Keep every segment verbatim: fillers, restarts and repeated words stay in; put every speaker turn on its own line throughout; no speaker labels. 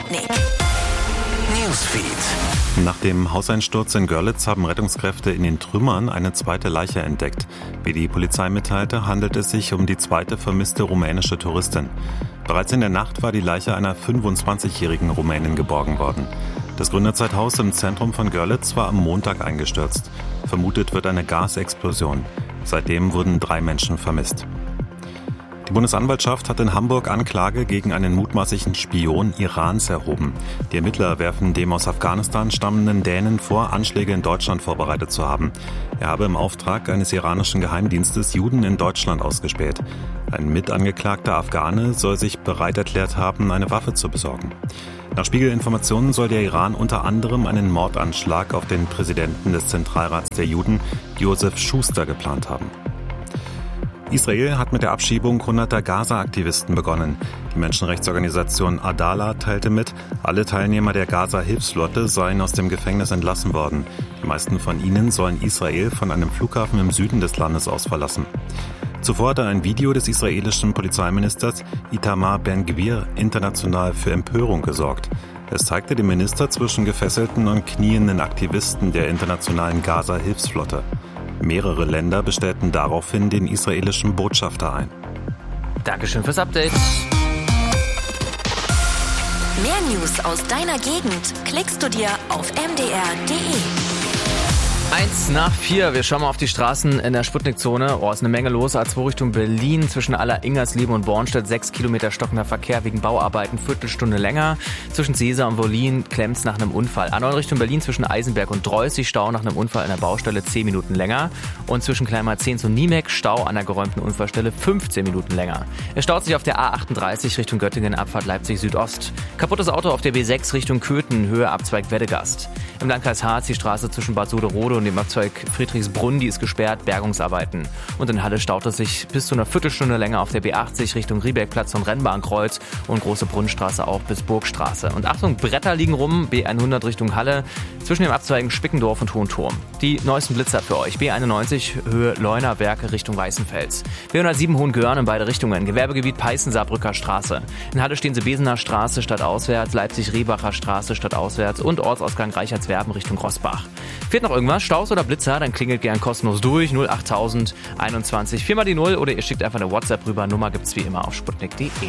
Sputnik
Newsfeed. Nach dem Hauseinsturz in Görlitz haben Rettungskräfte in den Trümmern eine zweite Leiche entdeckt. Wie die Polizei mitteilte, handelt es sich um die zweite vermisste rumänische Touristin. Bereits in der Nacht war die Leiche einer fünfundzwanzigjährigen Rumänin geborgen worden. Das Gründerzeithaus im Zentrum von Görlitz war am Montag eingestürzt. Vermutet wird eine Gasexplosion. Seitdem wurden drei Menschen vermisst. Die Bundesanwaltschaft hat in Hamburg Anklage gegen einen mutmaßlichen Spion Irans erhoben. Die Ermittler werfen dem aus Afghanistan stammenden Dänen vor, Anschläge in Deutschland vorbereitet zu haben. Er habe im Auftrag eines iranischen Geheimdienstes Juden in Deutschland ausgespäht. Ein mitangeklagter Afghane soll sich bereit erklärt haben, eine Waffe zu besorgen. Nach Spiegelinformationen soll der Iran unter anderem einen Mordanschlag auf den Präsidenten des Zentralrats der Juden, Josef Schuster, geplant haben. Israel hat mit der Abschiebung hunderter Gaza-Aktivisten begonnen. Die Menschenrechtsorganisation Adala teilte mit, alle Teilnehmer der Gaza-Hilfsflotte seien aus dem Gefängnis entlassen worden. Die meisten von ihnen sollen Israel von einem Flughafen im Süden des Landes aus verlassen. Zuvor hatte ein Video des israelischen Polizeiministers Itamar Ben-Gvir international für Empörung gesorgt. Es zeigte den Minister zwischen gefesselten und knienden Aktivisten der internationalen Gaza-Hilfsflotte. Mehrere Länder bestellten daraufhin den israelischen Botschafter ein.
Dankeschön fürs Update.
Mehr News aus deiner Gegend klickst du dir auf m d r punkt d e.
Eins nach vier. Wir schauen mal auf die Straßen in der Sputnik-Zone. Oh, ist eine Menge los. A zwei Richtung Berlin zwischen Aller Ingersleben und Bornstedt. Sechs Kilometer stockender Verkehr wegen Bauarbeiten. Viertelstunde länger. Zwischen Seesa und Wollin klemmt's nach einem Unfall. A neun Richtung Berlin zwischen Eisenberg und Dreußig. Stau nach einem Unfall an der Baustelle. zehn Minuten länger. Und zwischen Kleinmarzehns und Niemek Stau an der geräumten Unfallstelle. fünfzehn Minuten länger. Es staut sich auf der A achtunddreißig Richtung Göttingen. Abfahrt Leipzig Südost. Kaputtes Auto auf der B sechs Richtung Köthen. Höhe Abzweig Weddegast. Im Landkreis Harz die Straße zwischen Bad Soderode und dem Abzweig Friedrichsbrunn, die ist gesperrt, Bergungsarbeiten. Und in Halle staut es sich bis zu einer Viertelstunde länger auf der B achtzig Richtung Riebergplatz und Rennbahnkreuz und Große Brunnenstraße auch bis Burgstraße. Und Achtung, Bretter liegen rum, B hundert Richtung Halle, zwischen den Abzweigen Spickendorf und Hohenturm. Die neuesten Blitzer für euch, B einundneunzig Höhe Leunawerke Richtung Weißenfels. B hundertsieben Hohengörn in beide Richtungen, Gewerbegebiet Peißen-Saarbrücker Straße. In Halle stehen sie Besener Straße stadtauswärts, Leipzig-Rehbacher Straße stadtauswärts und Ortsausgang Reichertswerben Richtung Rossbach. Fehlt noch irgendwas, Staus oder Blitzer, dann klingelt gern kostenlos durch, null achttausend einundzwanzig, viermal die Null oder ihr schickt einfach eine WhatsApp rüber, Nummer gibt's wie immer auf sputnik punkt d e.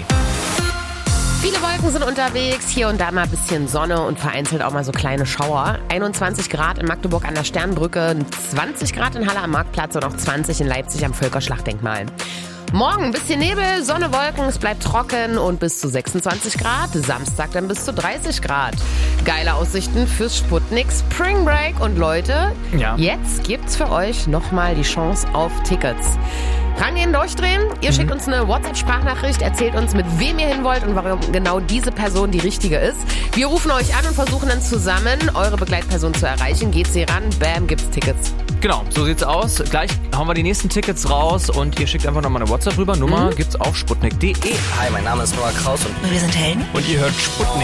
Viele Wolken sind unterwegs, hier und da mal ein bisschen Sonne und vereinzelt auch mal so kleine Schauer. einundzwanzig Grad in Magdeburg an der Sternbrücke, zwanzig Grad in Halle am Marktplatz und auch zwanzig in Leipzig am Völkerschlachtdenkmal. Morgen ein bisschen Nebel, Sonne, Wolken, es bleibt trocken und bis zu sechsundzwanzig Grad. Samstag dann bis zu dreißig Grad. Geile Aussichten fürs Sputnik Spring Break. Und Leute, ja. Jetzt gibt's für euch nochmal die Chance auf Tickets. Rangehen, durchdrehen. Ihr mhm. schickt uns eine WhatsApp-Sprachnachricht, erzählt uns, mit wem ihr hin wollt und warum genau diese Person die richtige ist. Wir rufen euch an und versuchen dann zusammen, eure Begleitperson zu erreichen. Geht sie ran, bam, gibt's Tickets.
Genau, so sieht's aus. Gleich hauen wir die nächsten Tickets raus und ihr schickt einfach nochmal eine WhatsApp rüber. Nummer mhm. gibt's auf sputnik punkt d e.
Hi, mein Name ist Noah Kraus und
wir sind Helden.
Und ihr hört Sputnik.